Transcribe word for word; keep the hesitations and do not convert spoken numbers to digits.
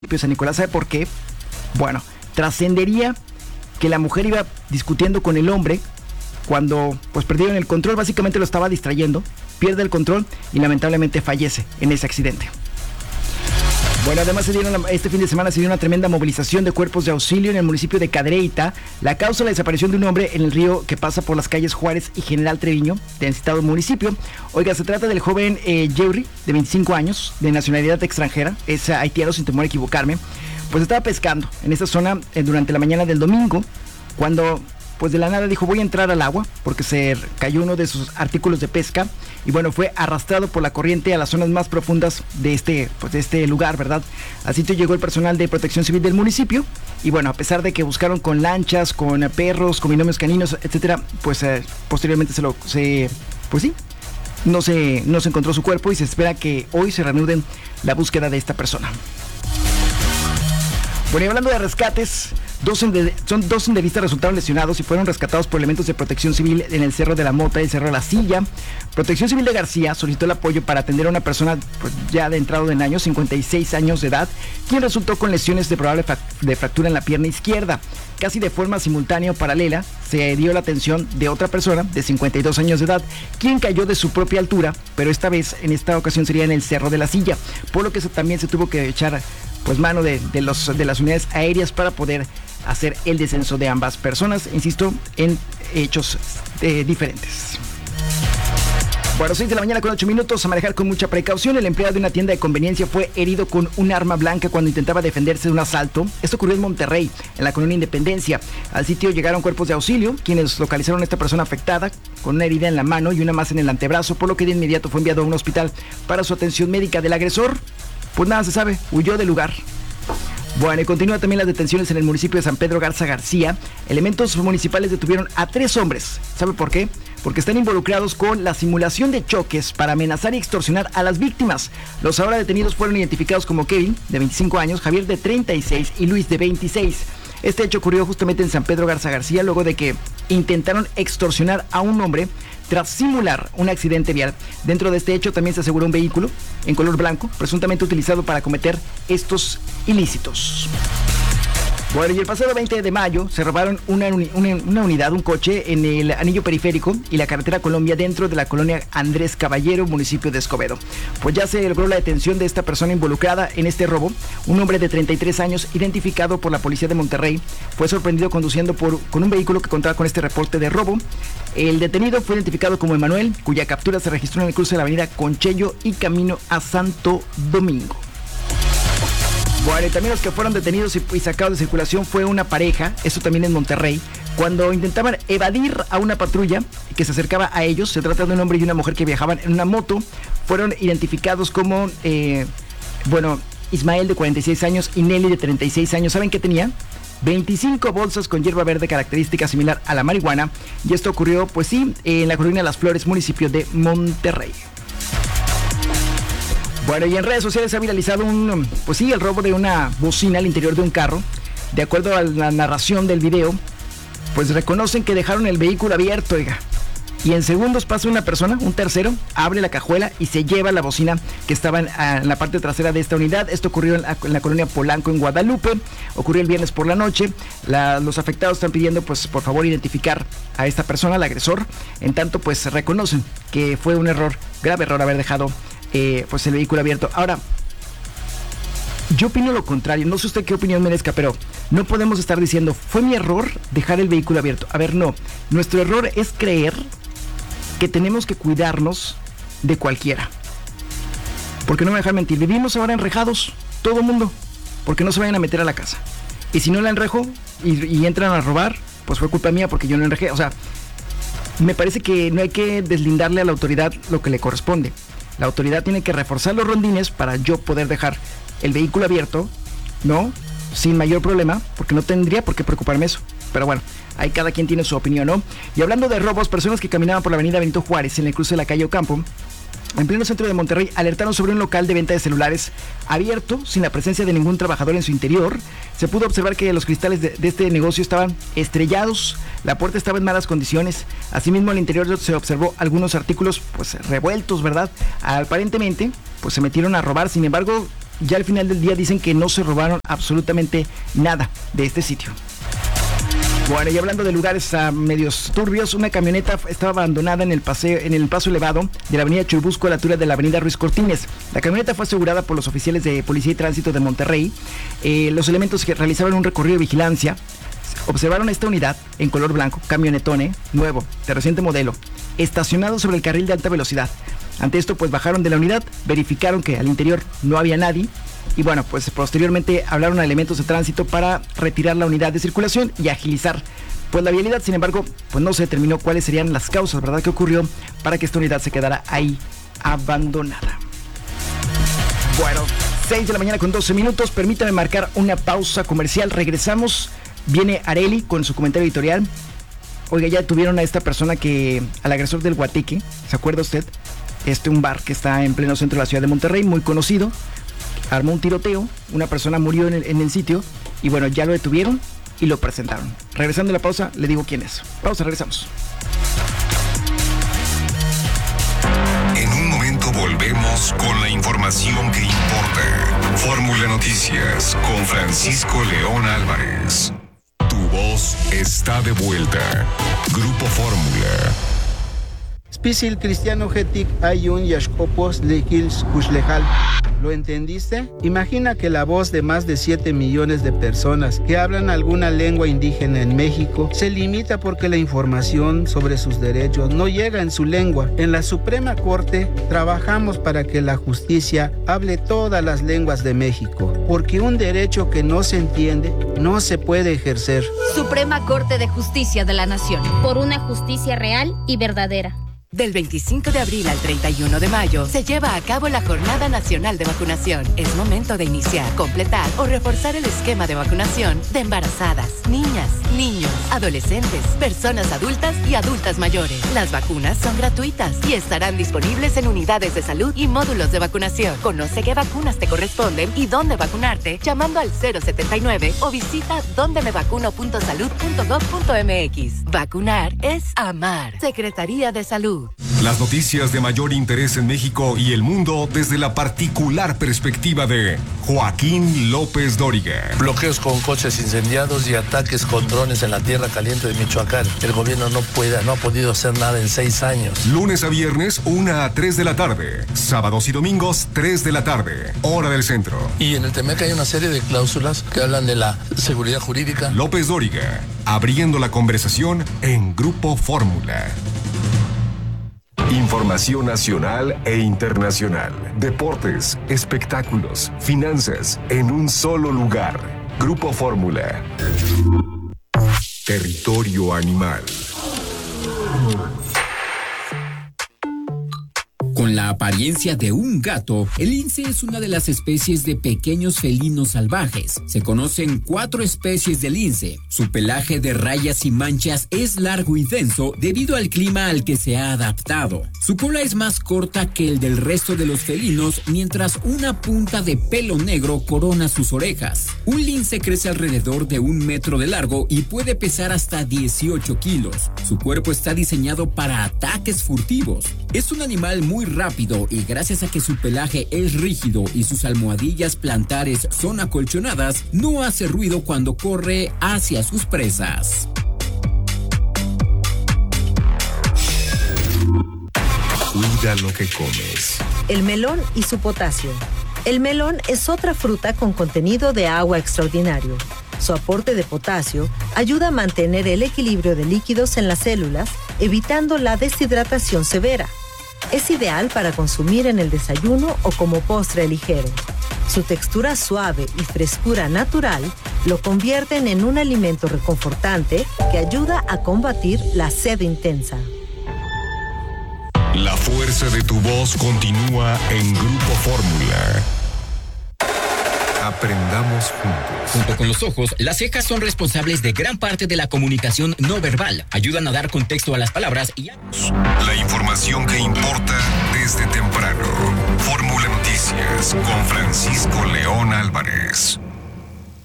San Nicolás. ¿Sabe por qué? Bueno, trascendería que la mujer iba discutiendo con el hombre cuando pues perdieron el control, básicamente lo estaba distrayendo, pierde el control y lamentablemente fallece en ese accidente. Bueno, además se dieron, este fin de semana se dio una tremenda movilización de cuerpos de auxilio en el municipio de Cadereyta. La causa de la desaparición de un hombre en el río que pasa por las calles Juárez y General Treviño del citado municipio. Oiga, se trata del joven eh, Jerry, de veinticinco años, de nacionalidad extranjera, es haitiano sin temor a equivocarme. Pues estaba pescando en esa zona eh, durante la mañana del domingo, cuando pues de la nada dijo voy a entrar al agua porque se cayó uno de sus artículos de pesca y bueno, fue arrastrado por la corriente a las zonas más profundas de este, pues de este lugar, ¿verdad? Al sitio llegó el personal de protección civil del municipio y bueno, a pesar de que buscaron con lanchas, con perros, con binomios caninos, etcétera, pues eh, posteriormente se lo, se, pues sí, no se, no se encontró su cuerpo y se espera que hoy se reanuden la búsqueda de esta persona. Bueno, y hablando de rescates, dos sende- son dos senderistas resultaron lesionados y fueron rescatados por elementos de protección civil en el Cerro de la Mota y el Cerro de la Silla. Protección Civil de García solicitó el apoyo para atender a una persona pues, ya de entrado en años, cincuenta y seis años de edad, quien resultó con lesiones de probable fra- de fractura en la pierna izquierda. Casi de forma simultánea o paralela, se dio la atención de otra persona de cincuenta y dos años de edad, quien cayó de su propia altura, pero esta vez, en esta ocasión, sería en el Cerro de la Silla, por lo que se, también se tuvo que echar pues mano de, de, los, de las unidades aéreas para poder hacer el descenso de ambas personas, insisto, en hechos eh, diferentes. Bueno, seis de la mañana con ocho minutos, a manejar con mucha precaución. El empleado de una tienda de conveniencia fue herido con un arma blanca cuando intentaba defenderse de un asalto. Esto ocurrió en Monterrey, en la colonia Independencia. Al sitio llegaron cuerpos de auxilio, quienes localizaron a esta persona afectada con una herida en la mano y una más en el antebrazo, por lo que de inmediato fue enviado a un hospital para su atención médica. Del agresor, pues nada se sabe, huyó del lugar. Bueno, y continúa también las detenciones en el municipio de San Pedro Garza García. Elementos municipales detuvieron a tres hombres. ¿Sabe por qué? Porque están involucrados con la simulación de choques para amenazar y extorsionar a las víctimas. Los ahora detenidos fueron identificados como Kevin, de veinticinco años, Javier, de treinta y seis y Luis, de veintiséis. Este hecho ocurrió justamente en San Pedro Garza García luego de que intentaron extorsionar a un hombre tras simular un accidente vial. Dentro de este hecho también se aseguró un vehículo en color blanco, presuntamente utilizado para cometer estos ilícitos. Bueno, y el pasado veinte de mayo se robaron una, una, una unidad, un coche en el anillo periférico y la carretera Colombia dentro de la colonia Andrés Caballero, municipio de Escobedo. Pues ya se logró la detención de esta persona involucrada en este robo. Un hombre de treinta y tres años, identificado por la policía de Monterrey, fue sorprendido conduciendo por, con un vehículo que contaba con este reporte de robo. El detenido fue identificado como Emanuel, cuya captura se registró en el cruce de la avenida Conchello y camino a Santo Domingo. Bueno, y también los que fueron detenidos y, y sacados de circulación fue una pareja, esto también en Monterrey, cuando intentaban evadir a una patrulla que se acercaba a ellos. Se trata de un hombre y una mujer que viajaban en una moto. Fueron identificados como, eh, bueno, Ismael, de cuarenta y seis años, y Nelly, de treinta y seis años. ¿Saben qué tenían? veinticinco bolsas con hierba verde, característica similar a la marihuana. Y esto ocurrió, pues sí, en la colonia Las Flores, municipio de Monterrey. Bueno, y en redes sociales se ha viralizado un, pues sí, el robo de una bocina al interior de un carro. De acuerdo a la narración del video, pues reconocen que dejaron el vehículo abierto, oiga. Y en segundos pasa una persona, un tercero, abre la cajuela y se lleva la bocina que estaba en, en la parte trasera de esta unidad. Esto ocurrió en la, en la colonia Polanco, en Guadalupe. Ocurrió el viernes por la noche. La, los afectados están pidiendo, pues, por favor, identificar a esta persona, al agresor. En tanto, pues, reconocen que fue un error, grave error, haber dejado Eh, pues el vehículo abierto. Ahora, yo opino lo contrario. No sé usted qué opinión merezca, pero no podemos estar diciendo fue mi error dejar el vehículo abierto. A ver, no. Nuestro error es creer que tenemos que cuidarnos de cualquiera. Porque no me voy a dejar mentir. Vivimos ahora enrejados, todo el mundo, porque no se vayan a meter a la casa. Y si no la enrejo y, y entran a robar, pues fue culpa mía porque yo no enrejé. O sea, me parece que no hay que deslindarle a la autoridad lo que le corresponde. La autoridad tiene que reforzar los rondines para yo poder dejar el vehículo abierto, ¿no? Sin mayor problema, porque no tendría por qué preocuparme eso. Pero bueno, ahí cada quien tiene su opinión, ¿no? Y hablando de robos, personas que caminaban por la avenida Benito Juárez en el cruce de la calle Ocampo, en pleno centro de Monterrey, alertaron sobre un local de venta de celulares abierto, sin la presencia de ningún trabajador en su interior. Se pudo observar que los cristales de, de este negocio estaban estrellados, la puerta estaba en malas condiciones. Asimismo, al interior se observó algunos artículos, pues, revueltos, ¿verdad? Aparentemente, pues, se metieron a robar. Sin embargo, ya al final del día dicen que no se robaron absolutamente nada de este sitio. Bueno, y hablando de lugares uh, medios turbios, una camioneta estaba abandonada en el paseo, en el paso elevado de la avenida Churubusco a la altura de la avenida Ruiz Cortines. La camioneta fue asegurada por los oficiales de Policía y Tránsito de Monterrey. Eh, los elementos que realizaban un recorrido de vigilancia observaron esta unidad en color blanco, camionetone, nuevo, de reciente modelo, estacionado sobre el carril de alta velocidad. Ante esto, pues bajaron de la unidad, verificaron que al interior no había nadie y bueno, pues posteriormente hablaron a elementos de tránsito para retirar la unidad de circulación y agilizar pues la vialidad. Sin embargo, pues no se determinó cuáles serían las causas, ¿verdad?, que ocurrió para que esta unidad se quedara ahí abandonada. Bueno, seis de la mañana con doce minutos, permítame marcar una pausa comercial, regresamos, viene Areli con su comentario editorial. Oiga, ya tuvieron a esta persona que, al agresor del Guateque, ¿se acuerda usted? Este, un bar que está en pleno centro de la ciudad de Monterrey, muy conocido, armó un tiroteo, una persona murió en el, en el sitio, y bueno, ya lo detuvieron y lo presentaron. Regresando a la pausa, le digo quién es. Pausa, regresamos. En un momento volvemos con la información que importa. Fórmula Noticias con Francisco León Álvarez. Tu voz está de vuelta. Grupo Fórmula. Spisil Cristiano Getic Ayun Yashkopos Lekils Kushlejal. ¿Lo entendiste? Imagina que la voz de más de siete millones de personas que hablan alguna lengua indígena en México se limita porque la información sobre sus derechos no llega en su lengua. En la Suprema Corte trabajamos para que la justicia hable todas las lenguas de México, porque un derecho que no se entiende no se puede ejercer. Suprema Corte de Justicia de la Nación. Por una justicia real y verdadera. Del veinticinco de abril al treinta y uno de mayo se lleva a cabo la Jornada Nacional de Vacunación. Es momento de iniciar, completar o reforzar el esquema de vacunación de embarazadas, niñas, niños, adolescentes, personas adultas y adultas mayores. Las vacunas son gratuitas y estarán disponibles en unidades de salud y módulos de vacunación. Conoce qué vacunas te corresponden y dónde vacunarte llamando al cero setenta y nueve o visita donde me vacuno punto salud punto gob punto mx. Vacunar es amar. Secretaría de Salud. Las noticias de mayor interés en México y el mundo desde la particular perspectiva de Joaquín López Dóriga. Bloqueos con coches incendiados y ataques con drones en la tierra caliente de Michoacán. El gobierno no puede, no ha podido hacer nada en seis años. Lunes a viernes, una a tres de la tarde. Sábados y domingos, tres de la tarde. Hora del centro. Y en el Temec hay una serie de cláusulas que hablan de la seguridad jurídica. López Dóriga, abriendo la conversación en Grupo Fórmula. Información nacional e internacional. Deportes, espectáculos, finanzas, en un solo lugar. Grupo Fórmula. Territorio animal. Con la apariencia de un gato, el lince es una de las especies de pequeños felinos salvajes. Se conocen cuatro especies de lince. Su pelaje de rayas y manchas es largo y denso debido al clima al que se ha adaptado. Su cola es más corta que el del resto de los felinos, mientras una punta de pelo negro corona sus orejas. Un lince crece alrededor de un metro de largo y puede pesar hasta dieciocho kilos. Su cuerpo está diseñado para ataques furtivos. Es un animal muy rápido y gracias a que su pelaje es rígido y sus almohadillas plantares son acolchonadas, no hace ruido cuando corre hacia sus presas. Cuida lo que comes. El melón y su potasio. El melón es otra fruta con contenido de agua extraordinario. Su aporte de potasio ayuda a mantener el equilibrio de líquidos en las células, evitando la deshidratación severa. Es ideal para consumir en el desayuno o como postre ligero. Su textura suave y frescura natural lo convierten en un alimento reconfortante que ayuda a combatir la sed intensa. La fuerza de tu voz continúa en Grupo Fórmula. Aprendamos juntos. Junto con los ojos, las cejas son responsables de gran parte de la comunicación no verbal. Ayudan a dar contexto a las palabras y... La información que importa desde temprano. Fórmula Noticias con Francisco León Álvarez.